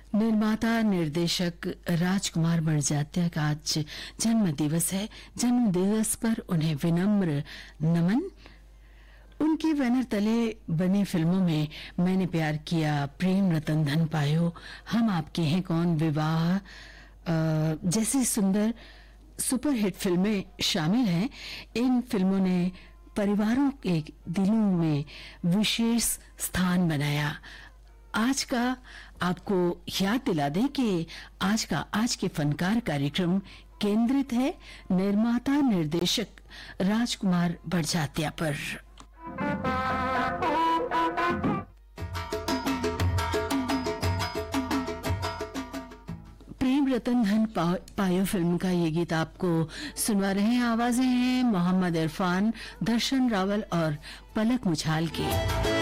निर्माता निर्देशक राजकुमार बड़जात्या का आज जन्म दिवस है। जन्म दिवस पर उन्हें विनम्र नमन। उनकी बैनर तले बनी फिल्मों में मैंने प्यार किया, प्रेम रतन धन पायो, हम आपके हैं कौन, विवाह जैसी सुंदर सुपरहिट फिल्में शामिल हैं। इन फिल्मों ने परिवारों के दिलों में विशेष स्थान बनाया। आज का आपको याद दिला दें कि आज के फनकार कार्यक्रम केंद्रित है निर्माता निर्देशक राजकुमार बड़जात्या पर। प्रेम रतन धन पायो फिल्म का ये गीत आपको सुनवा रहे हैं। आवाजें हैं मोहम्मद इरफान, दर्शन रावल और पलक मुछाल की।